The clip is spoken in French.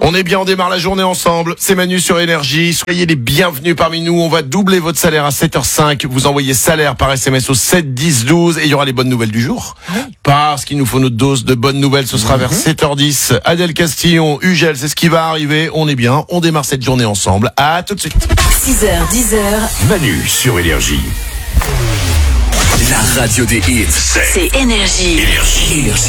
On est bien, on démarre la journée ensemble. C'est Manu sur Énergie. Soyez les bienvenus parmi nous. On va doubler votre salaire à 7h05. Vous envoyez salaire par SMS au 7 10 12 et il y aura les bonnes nouvelles du jour. Oui. Parce qu'il nous faut notre dose de bonnes nouvelles. Ce sera vers 7h10. Adèle Castillon, Ugel, c'est ce qui va arriver. On est bien. On démarre cette journée ensemble. À tout de suite. 6h, 10h. Manu sur Énergie. La radio des hits. C'est Énergie. Énergie.